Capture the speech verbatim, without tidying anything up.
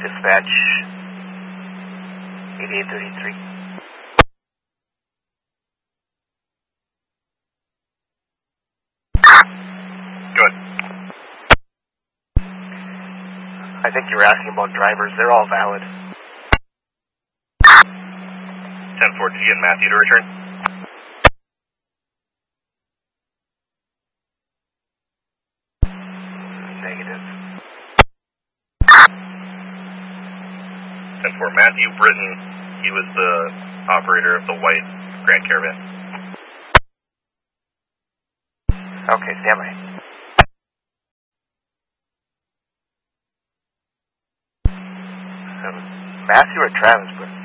dispatch eighty-eight thirty-three. Good. I think you were asking about drivers. They're all valid. ten four, did you get Matthew to return? Negative. ten four, Matthew Britton, he was the operator of the white Grand Caravan. Okay, stand by. Um, Matthew or Travis, but